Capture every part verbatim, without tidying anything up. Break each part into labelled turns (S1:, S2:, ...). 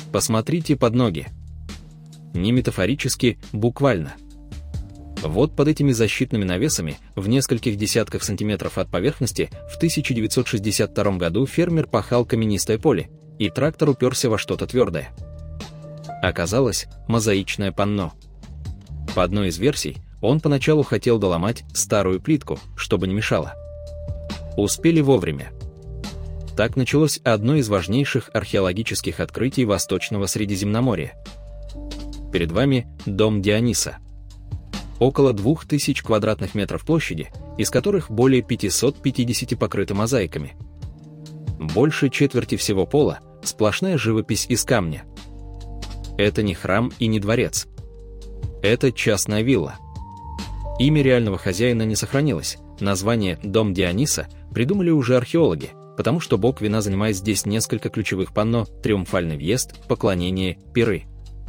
S1: Посмотрите под ноги. Не метафорически, буквально. Вот под этими защитными навесами, в нескольких десятках сантиметров от поверхности, в тысяча девятьсот шестьдесят втором году фермер пахал каменистое поле, и трактор уперся во что-то твердое. Оказалось, мозаичное панно. По одной из версий, он поначалу хотел доломать старую плитку, чтобы не мешало. Успели вовремя. Так началось одно из важнейших археологических открытий Восточного Средиземноморья. Перед вами дом Диониса. Около двух тысяч квадратных метров площади, из которых более пятисот пятидесяти покрыты мозаиками. Больше четверти всего пола – сплошная живопись из камня. Это не храм и не дворец. Это частная вилла. Имя реального хозяина не сохранилось, название «Дом Диониса» придумали уже археологи, потому что бог вина занимает здесь несколько ключевых панно: триумфальный въезд, поклонение, пиры.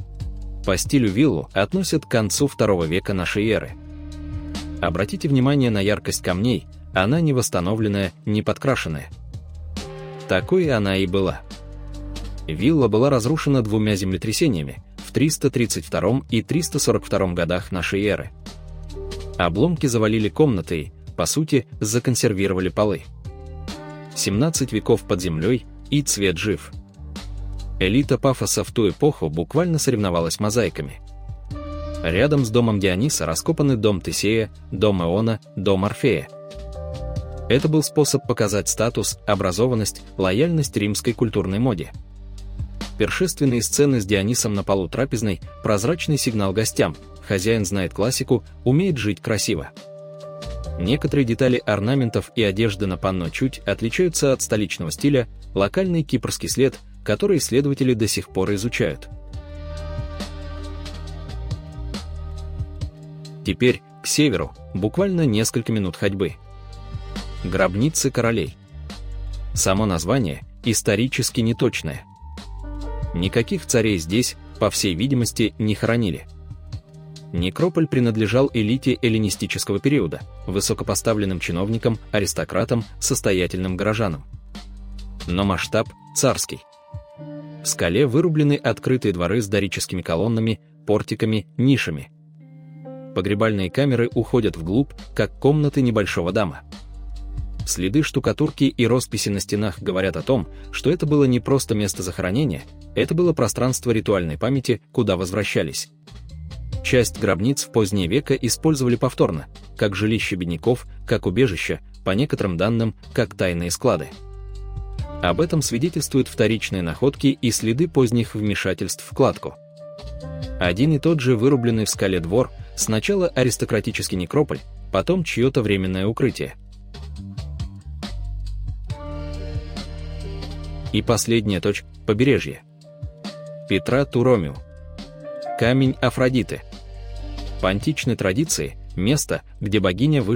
S1: По стилю виллу относят к концу второго века нашей эры. Обратите внимание на яркость камней, она не восстановленная, не подкрашенная. Такой она и была. Вилла была разрушена двумя землетрясениями в триста тридцать втором и триста сорок втором годах нашей эры. Обломки завалили комнаты и, по сути, законсервировали полы. семнадцать веков под землей, и цвет жив. Элита Пафоса в ту эпоху буквально соревновалась мозаиками. Рядом с домом Диониса раскопаны дом Тесея, дом Иона, дом Орфея. Это был способ показать статус, образованность, лояльность римской культурной моде. Пиршественные сцены с Дионисом на полу трапезной – прозрачный сигнал гостям: хозяин знает классику, умеет жить красиво. Некоторые детали орнаментов и одежды на панно чуть отличаются от столичного стиля, локальный кипрский след, который исследователи до сих пор изучают. Теперь к северу, буквально несколько минут ходьбы. Гробницы королей. Само название исторически неточное. Никаких царей здесь, по всей видимости, не хоронили. Некрополь принадлежал элите эллинистического периода, высокопоставленным чиновникам, аристократам, состоятельным горожанам. Но масштаб царский. В скале вырублены открытые дворы с дорическими колоннами, портиками, нишами. Погребальные камеры уходят вглубь, как комнаты небольшого дома. Следы штукатурки и росписи на стенах говорят о том, что это было не просто место захоронения, это было пространство ритуальной памяти, куда возвращались. Часть гробниц в поздние века использовали повторно, как жилище бедняков, как убежище, по некоторым данным, как тайные склады. Об этом свидетельствуют вторичные находки и следы поздних вмешательств в кладку. Один и тот же вырубленный в скале двор, сначала аристократический некрополь, потом чье-то временное укрытие. И последняя точка – побережье. Петра Туромиу. Камень Афродиты. По античной традиции – место, где богиня вышла